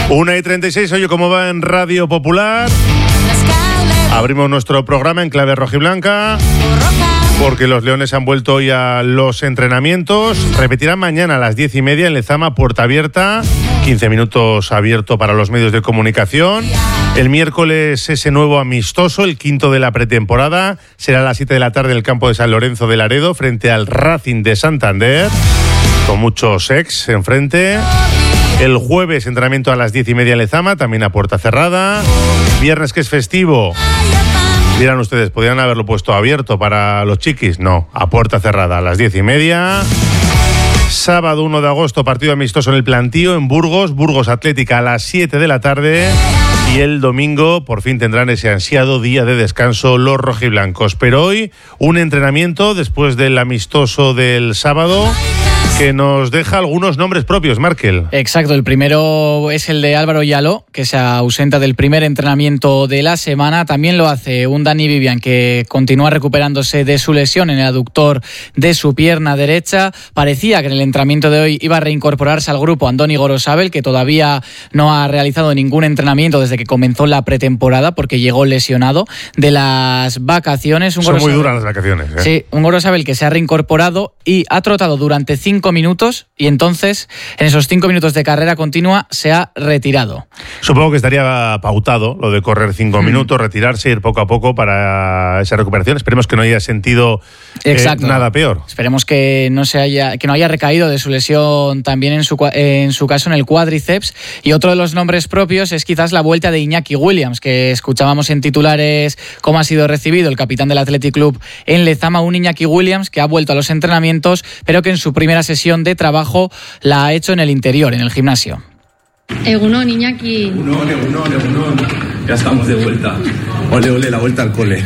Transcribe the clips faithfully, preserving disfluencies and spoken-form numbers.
una y treinta y seis, oye, ¿cómo va en Radio Popular? Abrimos nuestro programa en clave rojiblanca, porque los Leones han vuelto hoy a los entrenamientos. Repetirán mañana a las diez y media en Lezama, puerta abierta, quince minutos abierto para los medios de comunicación. El miércoles ese nuevo amistoso, el quinto de la pretemporada, será a las siete de la tarde en el campo de San Lorenzo de Laredo, frente al Racing de Santander, con muchos ex enfrente. El jueves, entrenamiento a las diez y media en Lezama, también a puerta cerrada. Viernes, que es festivo. Dirán ustedes, ¿podrían haberlo puesto abierto para los chiquis? No, a puerta cerrada, a las diez y media. Sábado uno de agosto, partido amistoso en el Plantío, en Burgos. Burgos Atlética a las siete de la tarde. Y el domingo, por fin, tendrán ese ansiado día de descanso los rojiblancos. Pero hoy, un entrenamiento después del amistoso del sábado, que nos deja algunos nombres propios, Markel. Exacto, el primero es el de Álvaro Yaló, que se ausenta del primer entrenamiento de la semana. También lo hace un Dani Vivian, que continúa recuperándose de su lesión en el aductor de su pierna derecha. Parecía que en el entrenamiento de hoy iba a reincorporarse al grupo Andoni Gorosabel, que todavía no ha realizado ningún entrenamiento desde que comenzó la pretemporada, porque llegó lesionado de las vacaciones. Un Son Gorosabel, muy duras las vacaciones, ¿eh? Sí, un Gorosabel que se ha reincorporado y ha trotado durante cinco minutos, y entonces en esos cinco minutos de carrera continua se ha retirado. Supongo que estaría pautado lo de correr cinco mm. minutos, retirarse, ir poco a poco para esa recuperación. Esperemos que no haya sentido eh, nada peor. Esperemos que no se haya, que no haya recaído de su lesión también en su, en su caso en el cuádriceps. Y otro de los nombres propios es quizás la vuelta de Iñaki Williams, que escuchábamos en titulares cómo ha sido recibido el capitán del Athletic Club en Lezama. Un Iñaki Williams que ha vuelto a los entrenamientos, pero que en su primera sesión de trabajo la ha hecho en el interior, en el gimnasio. Egunon, Iñaki. Egunon, egunon, egunon. Ya estamos de vuelta. Ole, ole, la vuelta al cole.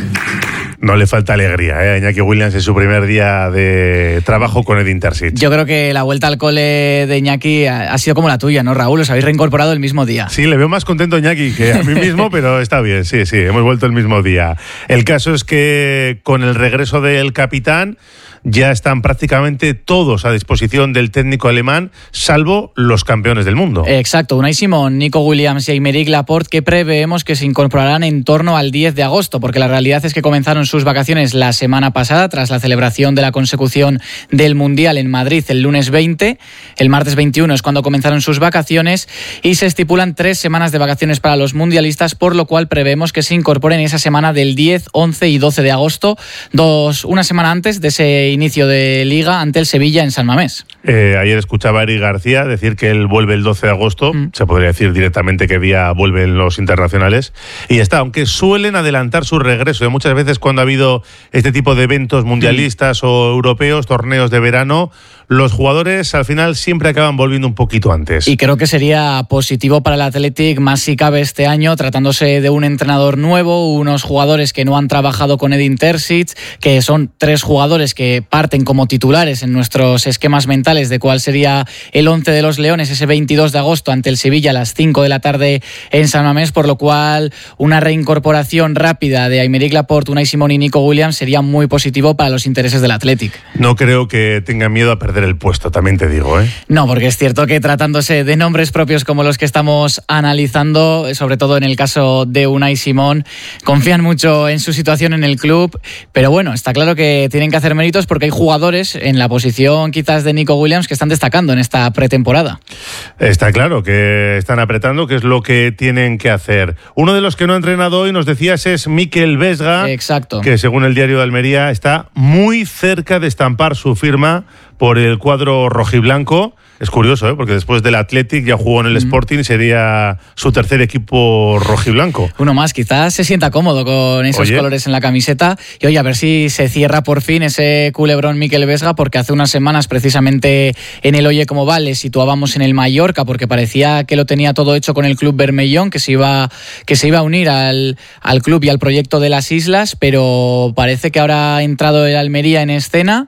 No le falta alegría, ¿eh? Iñaki Williams en su primer día de trabajo con el Intersit. Yo creo que la vuelta al cole de Iñaki ha sido como la tuya, ¿no, Raúl? Os habéis reincorporado el mismo día. Sí, le veo más contento a Iñaki que a mí mismo, pero está bien, sí, sí, hemos vuelto el mismo día. El caso es que con el regreso del capitán ya están prácticamente todos a disposición del técnico alemán, salvo los campeones del mundo. Exacto, Unai Simón, Nico Williams y Aymeric Laporte, que preveemos que se incorporarán en torno al diez de agosto, porque la realidad es que comenzaron sus vacaciones la semana pasada, tras la celebración de la consecución del Mundial en Madrid el lunes veinte. El martes veintiuno es cuando comenzaron sus vacaciones y se estipulan tres semanas de vacaciones para los mundialistas, por lo cual preveemos que se incorporen esa semana del diez, once y doce de agosto, dos, una semana antes de ese inicio de Liga ante el Sevilla en San Mamés. Eh, ayer escuchaba a Eric García decir que él vuelve el doce de agosto, mm. se podría decir directamente qué día vuelven los internacionales, y ya está, aunque suelen adelantar su regreso. Muchas veces cuando ha habido este tipo de eventos mundialistas mm. o europeos, torneos de verano, los jugadores al final siempre acaban volviendo un poquito antes. Y creo que sería positivo para el Athletic, más si cabe este año, tratándose de un entrenador nuevo, unos jugadores que no han trabajado con Edin Terzic, que son tres jugadores que parten como titulares en nuestros esquemas mentales de cuál sería el once de los Leones ese veintidós de agosto ante el Sevilla a las cinco de la tarde en San Mamés, por lo cual una reincorporación rápida de Aymeric Laporte, Unai Simón y Nico Williams sería muy positivo para los intereses del Athletic. No creo que tengan miedo a perder el puesto, también te digo, ¿eh? No, porque es cierto que tratándose de nombres propios como los que estamos analizando, sobre todo en el caso de Unai Simón, confían mucho en su situación en el club, pero bueno, está claro que tienen que hacer méritos porque hay jugadores en la posición quizás de Nico Williams que están destacando en esta pretemporada. Está claro que están apretando, que es lo que tienen que hacer. Uno de los que no ha entrenado hoy, nos decías, es Mikel Vesga. Exacto. Que según el diario de Almería está muy cerca de estampar su firma por el cuadro rojiblanco. Es curioso, ¿eh? Porque después del Athletic ya jugó en el Sporting, sería su tercer equipo rojiblanco. Uno más, quizás se sienta cómodo con esos oye. colores en la camiseta. Y oye, a ver si se cierra por fin ese culebrón Mikel Vesga, porque hace unas semanas precisamente en el Oye Cómo Va le situábamos en el Mallorca, porque parecía que lo tenía todo hecho con el club bermellón, que se iba, que se iba a unir al, al club y al proyecto de las islas, pero parece que ahora ha entrado el Almería en escena.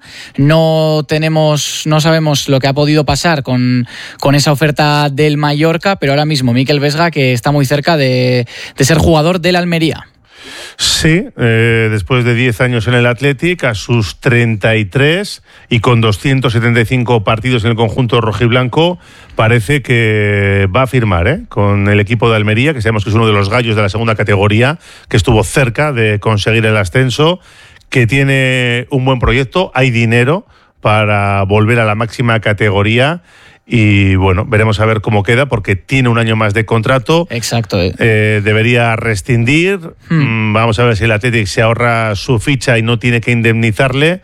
No tenemos, no sabemos lo que ha podido pasar Con, con esa oferta del Mallorca, pero ahora mismo Mikel Vesga, que está muy cerca de, de ser jugador del Almería. Sí, eh, después de diez años en el Athletic, a sus treinta y tres y con doscientos setenta y cinco partidos en el conjunto rojiblanco, parece que va a firmar ¿eh? con el equipo de Almería, que sabemos que es uno de los gallos de la segunda categoría, que estuvo cerca de conseguir el ascenso, que tiene un buen proyecto, hay dinero para volver a la máxima categoría. Y bueno, veremos a ver cómo queda, porque tiene un año más de contrato. Exacto. Eh. Eh, debería rescindir. Hmm. Vamos a ver si el Athletic se ahorra su ficha y no tiene que indemnizarle.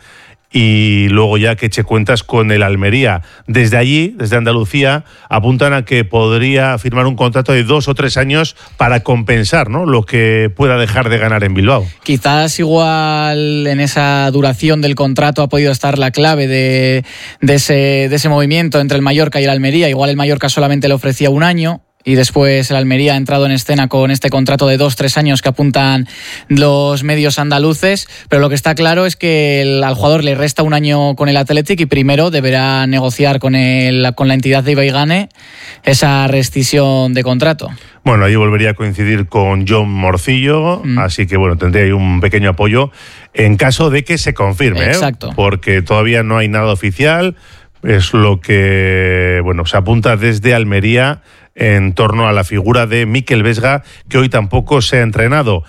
Y luego ya que eche cuentas con el Almería. Desde allí, desde Andalucía, apuntan a que podría firmar un contrato de dos o tres años para compensar, ¿no?, lo que pueda dejar de ganar en Bilbao. Quizás igual en esa duración del contrato ha podido estar la clave de, de, ese, de ese movimiento entre el Mallorca y el Almería. Igual el Mallorca solamente le ofrecía un año y después el Almería ha entrado en escena con este contrato de dos, tres años que apuntan los medios andaluces, pero lo que está claro es que el, al jugador le resta un año con el Athletic y primero deberá negociar con, el, con la entidad de Ibaigane esa rescisión de contrato. Bueno, ahí volvería a coincidir con John Morcillo, mm. así que bueno, tendría ahí un pequeño apoyo en caso de que se confirme. Exacto. ¿eh? Porque todavía no hay nada oficial, es lo que bueno se apunta desde Almería en torno a la figura de Mikel Vesga, que hoy tampoco se ha entrenado.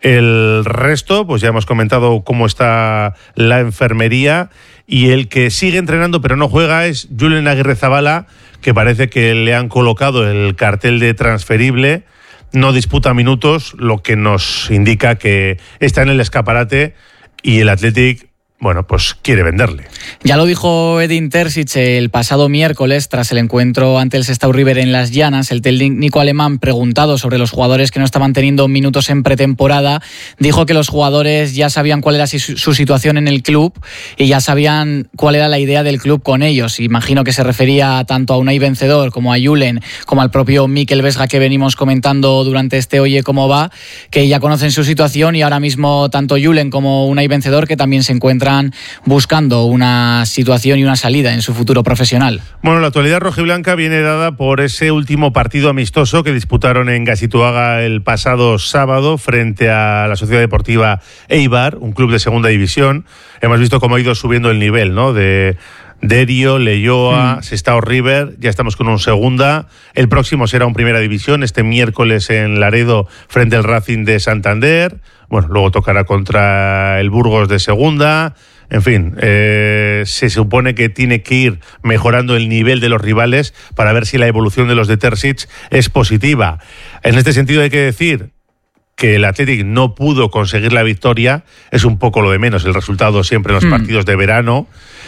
El resto, pues ya hemos comentado cómo está la enfermería, y el que sigue entrenando pero no juega es Julen Aguirrezabala, que parece que le han colocado el cartel de transferible, no disputa minutos, lo que nos indica que está en el escaparate y el Athletic, bueno, pues quiere venderle. Ya lo dijo Edin Terzic el pasado miércoles tras el encuentro ante el Sestao River en Las Llanas. El técnico alemán, preguntado sobre los jugadores que no estaban teniendo minutos en pretemporada, dijo que los jugadores ya sabían cuál era su situación en el club y ya sabían cuál era la idea del club con ellos. Imagino que se refería tanto a Unai Vencedor como a Julen, como al propio Mikel Vesga, que venimos comentando durante este Oye Cómo Va, que ya conocen su situación, y ahora mismo tanto Julen como Unai Vencedor, que también se encuentran buscando una situación y una salida en su futuro profesional. Bueno, la actualidad rojiblanca viene dada por ese último partido amistoso que disputaron en Gazituaga el pasado sábado frente a la Sociedad Deportiva Eibar, un club de segunda división. Hemos visto cómo ha ido subiendo el nivel, ¿no?, de Derio, Leioa, mm. Sestao River. Ya estamos con un segunda. El próximo será un primera división, este miércoles en Laredo frente al Racing de Santander. Bueno, luego tocará contra el Burgos de segunda. En fin, eh, se supone que tiene que ir mejorando el nivel de los rivales para ver si la evolución de los de Terzic es positiva. En este sentido hay que decir que el Athletic no pudo conseguir la victoria, es un poco lo de menos el resultado siempre en los mm. partidos de verano,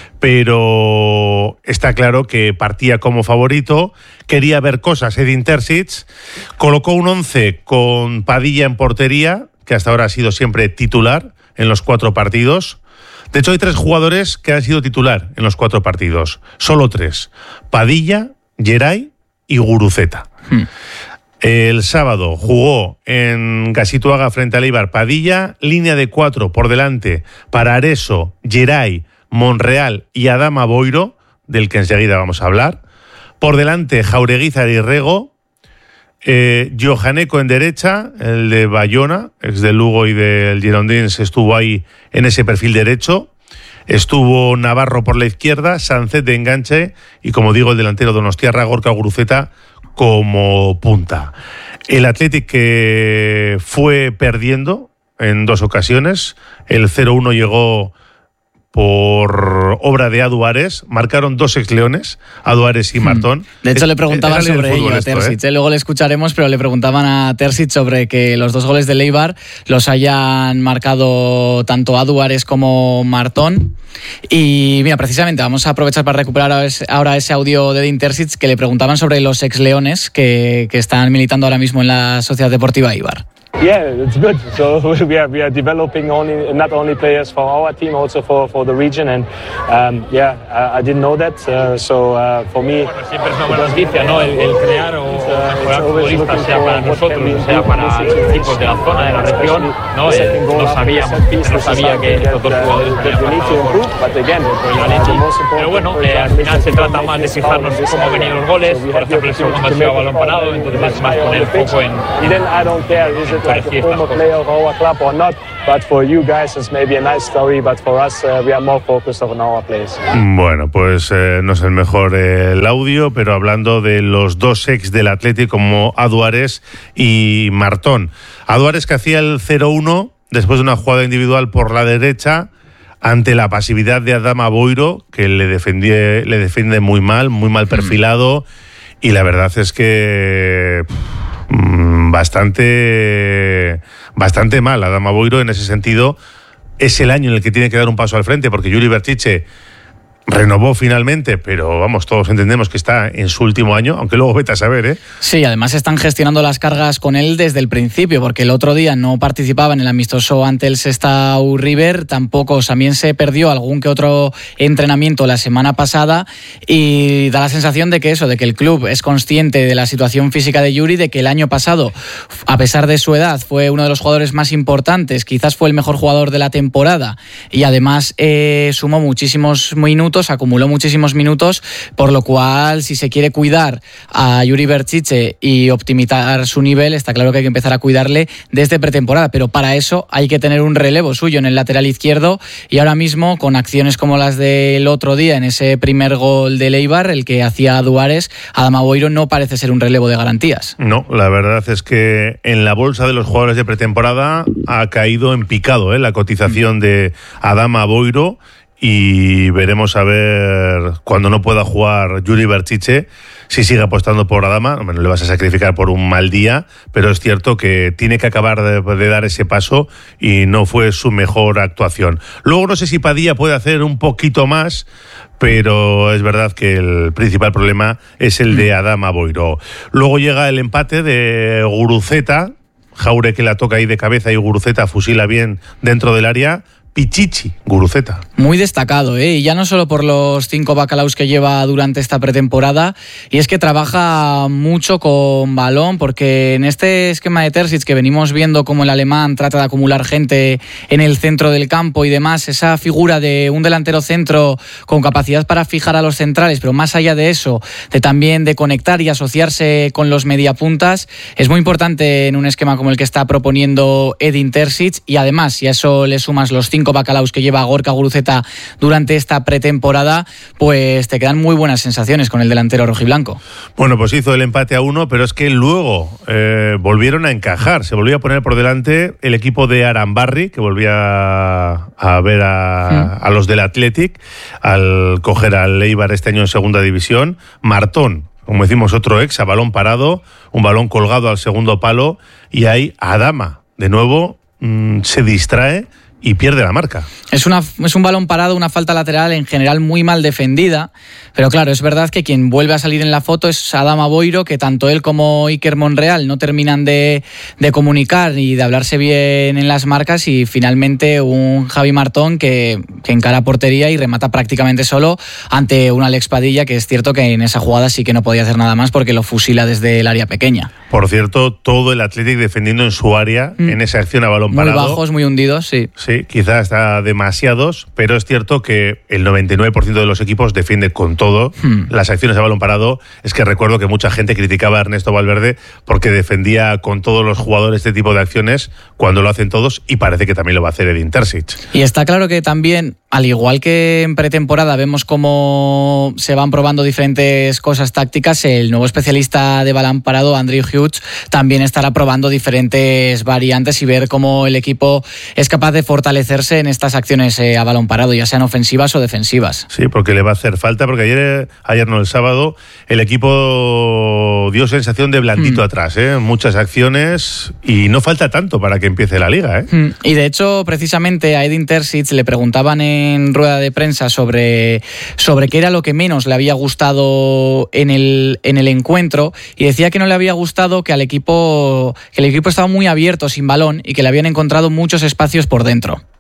pero está claro que partía como favorito, quería ver cosas. Edin Terzic colocó un once con Padilla en portería, que hasta ahora ha sido siempre titular en los cuatro partidos. De hecho, hay tres jugadores que han sido titular en los cuatro partidos. Solo tres. Padilla, Geray y Guruceta. Hmm. El sábado jugó en Gazituaga frente al Eibar Padilla, línea de cuatro por delante para Areso, Geray, Monreal y Adama Boiro, del que enseguida vamos a hablar. Por delante Jaureguizar y Rego. Eh, Johaneco en derecha, el de Bayona, ex de Lugo y del Girondins, estuvo ahí en ese perfil derecho. Estuvo Navarro por la izquierda, Sánchez de enganche y, como digo, el delantero donostiarra, Gorka Guruceta, como punta. El Athletic, que fue perdiendo en dos ocasiones, el cero uno llegó por obra de Adu Ares, marcaron dos ex-leones, Adu Ares y Martón. De hecho, es, le preguntaban sobre ello a Terzic, ¿eh? Luego le escucharemos, pero le preguntaban a Terzic sobre que los dos goles de Eibar los hayan marcado tanto Adu Ares como Martón. Y mira, precisamente vamos a aprovechar para recuperar ahora ese audio de Edin Terzic, que le preguntaban sobre los ex-leones que, que están militando ahora mismo en la Sociedad Deportiva Eibar. Yeah, it's good. So we are we are developing only not only players for our team, also for, for the region, and um, yeah, I, I didn't know that. Uh, so uh, for me, siempre es una buena noticia, ¿no? El, el crear o, o jugar futbolistas, sea para nosotros, sea para los equipos de la zona, de la región, no, eh, no sabíamos, no sabía que estos dos jugadores habían pasado por, por el Atleti. Pero bueno, eh, al final se trata más de fijarnos cómo han venido los goles. Por ejemplo, el segundo ha sido a balón parado, entonces es más poner el foco en, en corregir estas cosas. But for you guys it's maybe a nice story, but for us uh, we are more focused on our place. Bueno, pues eh, no es el mejor eh, el audio, pero hablando de los dos ex del Atleti como Aduares y Martón. Aduares que hacía el cero uno después de una jugada individual por la derecha ante la pasividad de Adama Boiro, que le defiende, le defiende muy mal, muy mal perfilado, mm. y la verdad es que mmm, bastante... Bastante mal Adama Boiro en ese sentido. Es el año en el que tiene que dar un paso al frente, porque Juri Berchiche renovó finalmente, pero vamos, todos entendemos que está en su último año, aunque luego vete a saber, ¿eh? Sí, además están gestionando las cargas con él desde el principio, porque el otro día no participaba en el amistoso ante el Sestao River, tampoco, también se perdió algún que otro entrenamiento la semana pasada, y da la sensación de que eso, de que el club es consciente de la situación física de Juri, de que el año pasado, a pesar de su edad, fue uno de los jugadores más importantes, quizás fue el mejor jugador de la temporada, y además eh, sumó muchísimos minutos, acumuló muchísimos minutos, por lo cual si se quiere cuidar a Juri Berchiche y optimizar su nivel, está claro que hay que empezar a cuidarle desde pretemporada, pero para eso hay que tener un relevo suyo en el lateral izquierdo, y ahora mismo con acciones como las del otro día en ese primer gol de Eibar, el que hacía Aduares, Adama Boiro no parece ser un relevo de garantías. No, la verdad es que en la bolsa de los jugadores de pretemporada ha caído en picado, ¿eh? la cotización de Adama Boiro, y veremos a ver cuando no pueda jugar Juri Berchiche si sigue apostando por Adama. Bueno, le vas a sacrificar por un mal día, pero es cierto que tiene que acabar de, de dar ese paso y no fue su mejor actuación. Luego no sé si Padilla puede hacer un poquito más, pero es verdad que el principal problema es el de Adama Boiro. Luego llega el empate de Guruceta, Jaure que la toca ahí de cabeza y Guruceta fusila bien dentro del área. Pichichi, Guruceta. Muy destacado, ¿eh? Y ya no solo por los cinco bacalaos que lleva durante esta pretemporada, y es que trabaja mucho con balón, porque en este esquema de Terzic que venimos viendo como el alemán trata de acumular gente en el centro del campo y demás, esa figura de un delantero centro con capacidad para fijar a los centrales, pero más allá de eso, de también de conectar y asociarse con los mediapuntas, es muy importante en un esquema como el que está proponiendo Edin Terzic, y además, si a eso le sumas los cinco bacalaos que lleva Gorka Guruceta durante esta pretemporada, pues te quedan muy buenas sensaciones con el delantero rojiblanco. Bueno, pues hizo el empate a uno, pero es que luego eh, volvieron a encajar, se volvió a poner por delante el equipo de Arambarri, que volvía a ver a, mm. a los del Athletic al coger al Eibar este año en segunda división. Martón, como decimos, otro ex, a balón parado, un balón colgado al segundo palo, y ahí Adama de nuevo mmm, se distrae y pierde la marca. Es, una, es un balón parado, una falta lateral en general muy mal defendida, pero claro, es verdad que quien vuelve a salir en la foto es Adama Boiro, que tanto él como Iker Monreal no terminan de, de comunicar y de hablarse bien en las marcas, y finalmente un Javi Martón que, que encara portería y remata prácticamente solo ante un Alex Padilla, que es cierto que en esa jugada sí que no podía hacer nada más porque lo fusila desde el área pequeña. Por cierto, todo el Athletic defendiendo en su área, mm. en esa acción a balón muy parado. Muy bajos, muy hundidos, sí. Sí, quizás está demasiados, pero es cierto que el noventa y nueve por ciento de los equipos defiende con todo. Hmm. Las acciones a balón parado, es que recuerdo que mucha gente criticaba a Ernesto Valverde porque defendía con todos los jugadores este tipo de acciones cuando lo hacen todos, y parece que también lo va a hacer Edin Terzic. Y está claro que también, al igual que en pretemporada vemos cómo se van probando diferentes cosas tácticas, el nuevo especialista de balón parado, Andrew Hughes, también estará probando diferentes variantes y ver cómo el equipo es capaz de fortalecerse en estas acciones eh, a balón parado, ya sean ofensivas o defensivas. Sí, porque le va a hacer falta, porque ayer, ayer no, el sábado, el equipo dio sensación de blandito mm. atrás, ¿eh? Muchas acciones, y no falta tanto para que empiece la liga, ¿eh? Mm. Y de hecho, precisamente a Edin Terzic le preguntaban en rueda de prensa sobre, sobre qué era lo que menos le había gustado en el, en el encuentro, y decía que no le había gustado que al equipo, que el equipo estaba muy abierto sin balón y que le habían encontrado muchos espacios por dentro.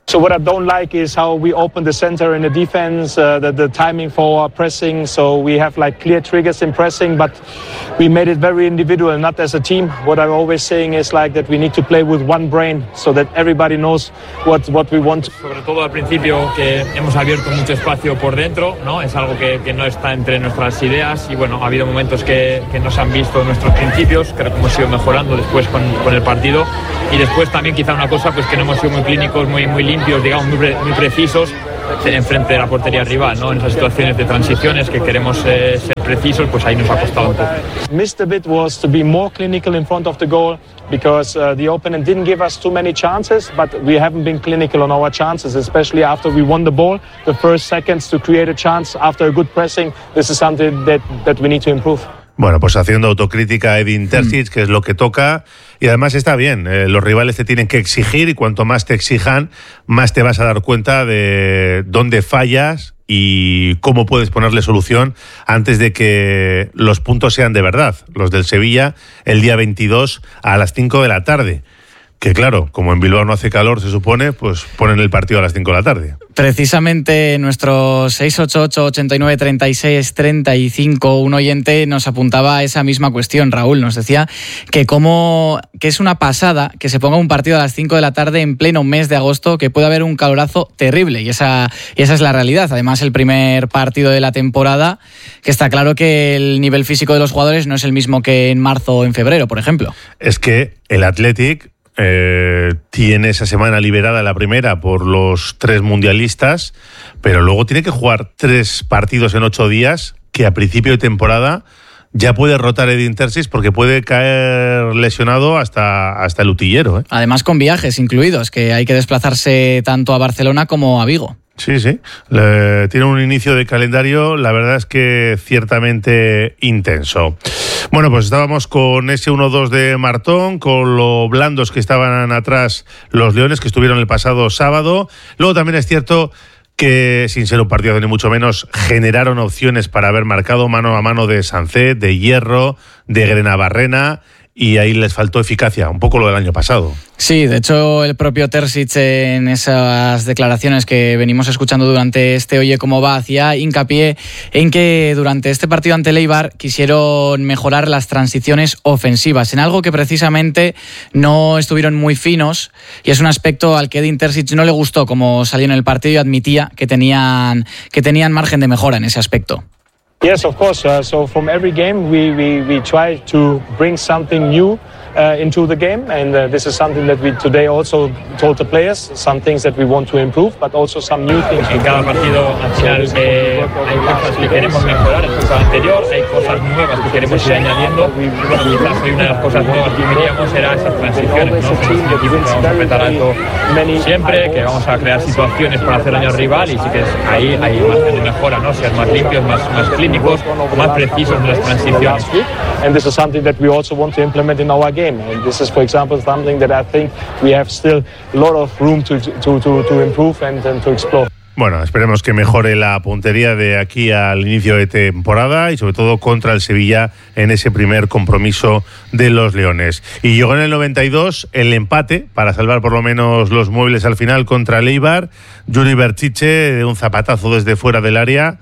So what I don't like is how we open the center in the defense, uh, the, the timing for our pressing. So we have like clear triggers in pressing, but we made it very individual, not as a team. What I'm always saying is like that we need to play with one brain so that everybody knows what, what we want. Sobre todo al principio que hemos abierto mucho espacio por dentro, ¿no? Es algo que, que no está entre nuestras ideas y bueno, ha habido momentos que, que no se han visto nuestros principios, creo que hemos ido mejorando después con, con el partido y después también quizá una cosa pues que no hemos sido muy clínicos, muy, muy limpios, digamos, muy, pre- muy precisos en frente de la portería rival, ¿no? En esas situaciones de transiciones que queremos eh, ser precisos, pues ahí nos ha costado un poco. Missed a bit was to be more clinical in front of the goal because uh, the opponent didn't give us too many chances, but we haven't been clinical on our chances, especially after we won the ball. The first seconds to create a chance after a good pressing, this is something that, that we need to improve. Bueno, pues haciendo autocrítica a Edin Terzic, mm. que es lo que toca, y además está bien, eh, los rivales te tienen que exigir y cuanto más te exijan, más te vas a dar cuenta de dónde fallas y cómo puedes ponerle solución antes de que los puntos sean de verdad, los del Sevilla el día veintidós a las cinco de la tarde. Que claro, como en Bilbao no hace calor, se supone, pues ponen el partido a las cinco de la tarde. Precisamente nuestro seis ocho ocho, ochenta y nueve, treinta y seis, treinta y cinco, un oyente nos apuntaba a esa misma cuestión, Raúl. Nos decía que como que es una pasada que se ponga un partido a las cinco de la tarde en pleno mes de agosto, que puede haber un calorazo terrible, y esa, y esa es la realidad. Además, el primer partido de la temporada, que está claro que el nivel físico de los jugadores no es el mismo que en marzo o en febrero, por ejemplo. Es que el Athletic Eh, tiene esa semana liberada la primera por los tres mundialistas, pero luego tiene que jugar tres partidos en ocho días, que a principio de temporada ya puede rotar Edin Terzic porque puede caer lesionado hasta, hasta el utillero, ¿eh? Además con viajes incluidos, que hay que desplazarse tanto a Barcelona como a Vigo. Sí, sí. Le, tiene un inicio de calendario, la verdad es que ciertamente intenso. Bueno, pues estábamos con ese uno dos de Martón, con lo blandos que estaban atrás los Leones, que estuvieron el pasado sábado. Luego también es cierto que, sin ser un partido ni mucho menos, generaron opciones para haber marcado mano a mano de Sancet, de Hierro, de Grenabarrena, y ahí les faltó eficacia, un poco lo del año pasado. Sí, de hecho el propio Terzic en esas declaraciones que venimos escuchando durante este Oye Cómo Va hacía hincapié en que durante este partido ante el Eibar quisieron mejorar las transiciones ofensivas, en algo que precisamente no estuvieron muy finos, y es un aspecto al que Edin Terzic no le gustó como salió en el partido y admitía que tenían, que tenían margen de mejora en ese aspecto. Yes, of course. Uh, so from every game, we, we, we try to bring something new uh, into the game, and uh, this is something that we today also told the players, some things that we want to improve, but also some new things. En cada partido, al final, eh, hay cosas que queremos mejorar en el anterior, hay cosas nuevas que queremos ir añadiendo. Bueno, quizás hoy una de las cosas nuevas que queríamos era esas transiciones, ¿no? Somos un equipo que vamos a apretar alto siempre, que vamos a crear situaciones para hacer daño al rival, y sí que es, ahí hay margen de mejora, ¿no? Ser más limpios, más, más clínicos, más precisos en las transiciones. And this is something that we also want to implement in our game. And this is, for example, something that I think we have still a lot of room to to to, to improve and, and to explore. Bueno, esperemos que mejore la puntería de aquí al inicio de temporada y sobre todo contra el Sevilla en ese primer compromiso de los Leones. Y llegó en el noventa y dos el empate para salvar por lo menos los muebles al final contra el Eibar. Yuri Berchiche, de un zapatazo desde fuera del área,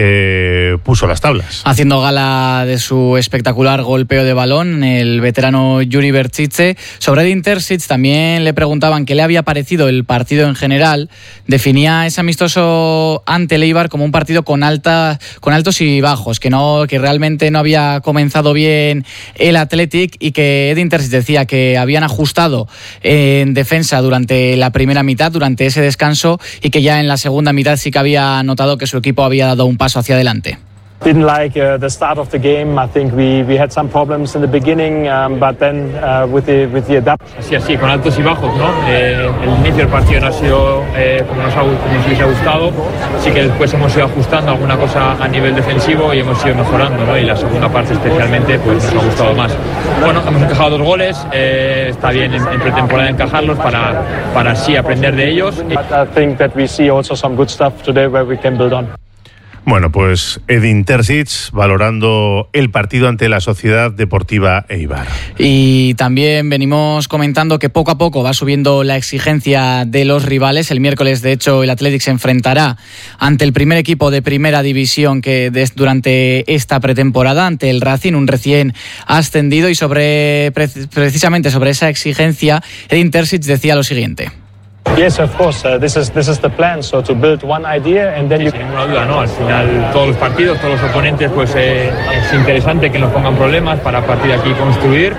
Eh, puso las tablas. Haciendo gala de su espectacular golpeo de balón, el veterano Yuri Berchiche. Sobre Edin Terzic también le preguntaban qué le había parecido el partido en general. Definía ese amistoso ante el Eibar como un partido con alta, con altos y bajos, que no, que realmente no había comenzado bien el Athletic, y que Edin Terzic decía que habían ajustado en defensa durante la primera mitad, durante ese descanso, y que ya en la segunda mitad sí que había notado que su equipo había dado un paso hacia adelante. Didn't like uh, the start of the game. I think we, we had some problems in the beginning, um, but then uh, with the with the adapt. Así, así, con altos y bajos, ¿no? Eh, el inicio del partido no ha sido eh, como, nos ha, como nos hubiese gustado. Sí que después hemos ido ajustando alguna cosa a nivel defensivo y hemos ido mejorando, ¿no? Y la segunda parte especialmente pues nos ha gustado más. Bueno, hemos encajado dos goles. Eh, está bien en, en pretemporada encajarlos para para así aprender de ellos. But I think that we see also some good stuff today where we can build on. Bueno, pues Edin Terzic valorando el partido ante la Sociedad Deportiva Eibar. Y también venimos comentando que poco a poco va subiendo la exigencia de los rivales. El miércoles, de hecho, el Athletic se enfrentará ante el primer equipo de primera división que des, durante esta pretemporada, ante el Racing, un recién ascendido. Y sobre precisamente sobre esa exigencia, Edin Terzic decía lo siguiente. Yes, of course. Uh, this is this is the plan. So to build one idea and then you. Sin ninguna duda, no. Al final todos los partidos, todos los oponentes, pues eh, es interesante que nos pongan problemas para a partir de aquí construir.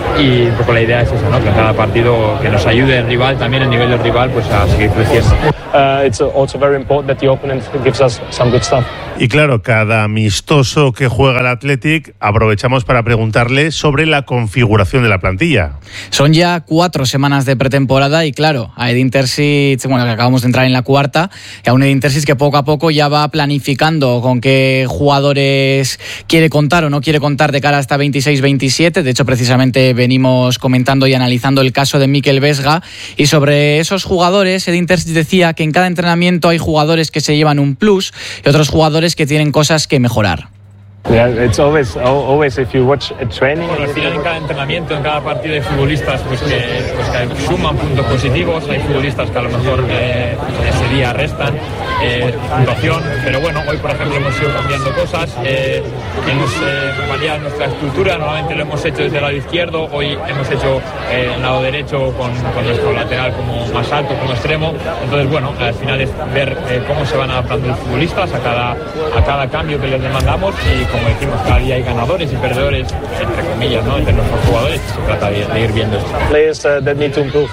Y pues la idea es eso, ¿no? Que en cada partido que nos ayude el rival, también el nivel del rival, pues a seguir creciendo. Uh, it's also very important that the opponent gives us some good stuff. Y claro, cada amistoso que juega el Athletic aprovechamos para preguntarle sobre la configuración de la plantilla. Son ya cuatro semanas de pretemporada y claro, a Edin Terzic, bueno, que acabamos de entrar en la cuarta, y a un Edin Terzic que poco a poco ya va planificando con qué jugadores quiere contar o no quiere contar de cara hasta veintiséis veintisiete. De hecho, precisamente venimos comentando y analizando el caso de Mikel Vesga, y sobre esos jugadores, Edin Terzic decía que en cada entrenamiento hay jugadores que se llevan un plus y otros jugadores que tienen cosas que mejorar. Yeah, it's always, always if you watch a training. Bueno, al final en cada entrenamiento, en cada partido hay futbolistas pues que, pues que suman puntos positivos, hay futbolistas que a lo mejor eh, ese día restan eh, puntuación, pero bueno, hoy por ejemplo hemos ido cambiando cosas, eh, hemos eh, variado nuestra estructura, normalmente lo hemos hecho desde el lado izquierdo, hoy hemos hecho eh, el lado derecho con, con nuestro lateral como más alto, como extremo, entonces bueno, al final es ver eh, cómo se van adaptando los futbolistas a cada, a cada cambio que les demandamos y como decimos, cada día hay ganadores y perdedores, entre comillas, ¿no? Entre nuestros jugadores. Se trata de, de ir viendo esto. Players uh, that need to improve.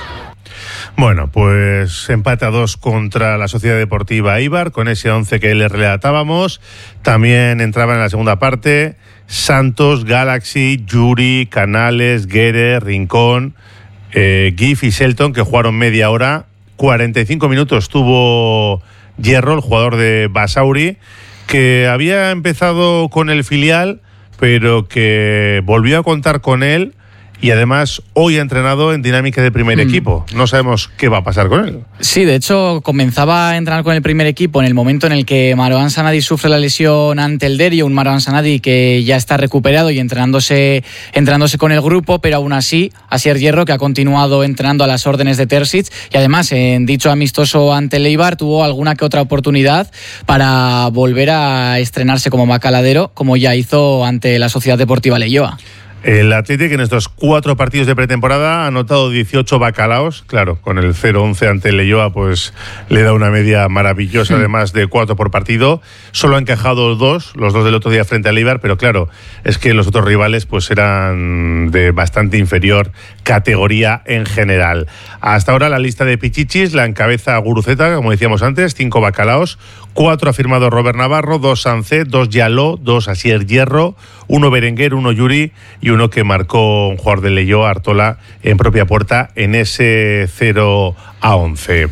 Bueno, pues empate a dos contra la Sociedad Deportiva Eibar, con ese once que le relatábamos. También entraban en la segunda parte Santos, Galaxy, Yuri, Canales, Guerre, Rincón, eh, Gif y Shelton, que jugaron media hora. cuarenta y cinco minutos tuvo Hierro, el jugador de Basauri, que había empezado con el filial, pero que volvió a contar con él y además hoy ha entrenado en dinámica de primer mm. equipo. No sabemos qué va a pasar con él. Sí, de hecho comenzaba a entrenar con el primer equipo en el momento en el que Marouane Sanadi sufre la lesión ante el Derio, un Marouane Sanadi que ya está recuperado y entrenándose, entrenándose con el grupo, pero aún así Asier Hierro, que ha continuado entrenando a las órdenes de Terzic, y además en dicho amistoso ante el Eibar tuvo alguna que otra oportunidad para volver a estrenarse como bacaladero, como ya hizo ante la Sociedad Deportiva Leioa. El Athletic en estos cuatro partidos de pretemporada ha anotado dieciocho bacalaos. Claro, con el cero once ante el Leioa pues le da una media maravillosa, además de cuatro por partido. Solo ha encajado dos, los dos del otro día frente al Eibar, pero claro, es que los otros rivales pues eran de bastante inferior categoría en general. Hasta ahora la lista de Pichichis la encabeza Guruceta, como decíamos antes, cinco bacalaos. Cuatro ha firmado Robert Navarro, dos Sancet, dos Yaló, dos Asier Hierro, uno Berenguer, uno Yuri y uno que marcó un jugador de Leioa, Artola, en propia puerta en ese cero a once.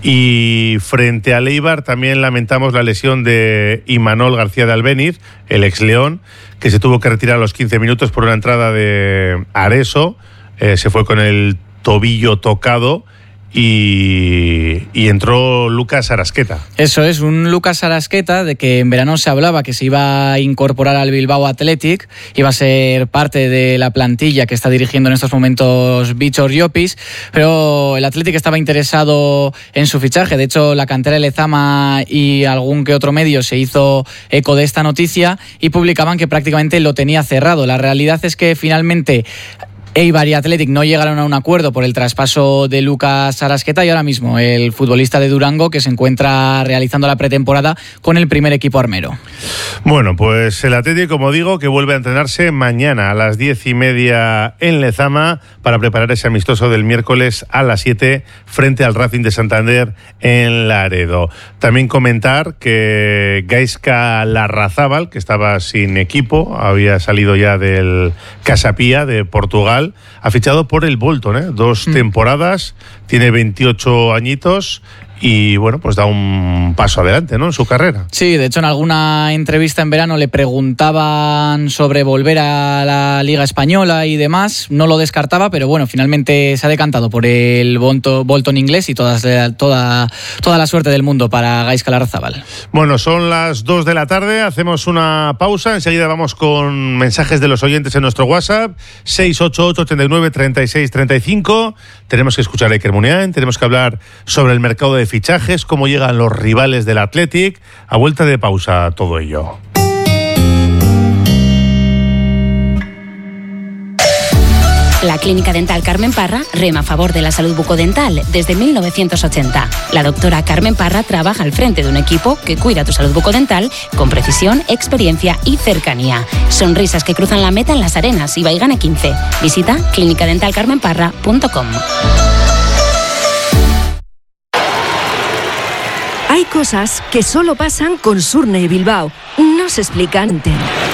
Y frente a Eibar también lamentamos la lesión de Imanol García de Albéniz, el ex León, que se tuvo que retirar a los quince minutos por una entrada de Areso, eh, se fue con el tobillo tocado. Y, y entró Lucas Arasqueta. Eso es, un Lucas Arasqueta de que en verano se hablaba que se iba a incorporar al Bilbao Athletic, iba a ser parte de la plantilla que está dirigiendo en estos momentos Víctor Llopis, pero el Athletic estaba interesado en su fichaje. De hecho, la cantera de Lezama y algún que otro medio se hizo eco de esta noticia y publicaban que prácticamente lo tenía cerrado. La realidad es que finalmente Eibar y Athletic no llegaron a un acuerdo por el traspaso de Lucas Arasqueta y ahora mismo el futbolista de Durango que se encuentra realizando la pretemporada con el primer equipo armero. Bueno, pues el Athletic, como digo, que vuelve a entrenarse mañana a las diez y media en Lezama para preparar ese amistoso del miércoles a las siete frente al Racing de Santander en Laredo. También comentar que Gaizka Larrazábal, que estaba sin equipo, había salido ya del Casa Pia de Portugal, ha fichado por el Bolton, ¿eh? dos mm. temporadas, tiene veintiocho añitos y bueno, pues da un paso adelante, ¿no?, en su carrera. Sí, de hecho en alguna entrevista en verano le preguntaban sobre volver a la Liga Española y demás, no lo descartaba, pero bueno, finalmente se ha decantado por el Bolton inglés y toda, toda, toda la suerte del mundo para Gaizka Larrazábal. Bueno, son las dos de la tarde, hacemos una pausa, enseguida vamos con mensajes de los oyentes en nuestro WhatsApp, seis ocho ocho, treinta y nueve, treinta y seis, treinta y cinco. Tenemos que escuchar a Iker Muniain, tenemos que hablar sobre el mercado de fichajes, cómo llegan los rivales del Athletic. A vuelta de pausa, todo ello. La Clínica Dental Carmen Parra rema a favor de la salud bucodental desde mil novecientos ochenta. La doctora Carmen Parra trabaja al frente de un equipo que cuida tu salud bucodental con precisión, experiencia y cercanía. Sonrisas que cruzan la meta en Las Arenas y Baigana quince. Visita clínica dental carmen parra punto com. Hay cosas que solo pasan con Surne Bilbao. No se explican.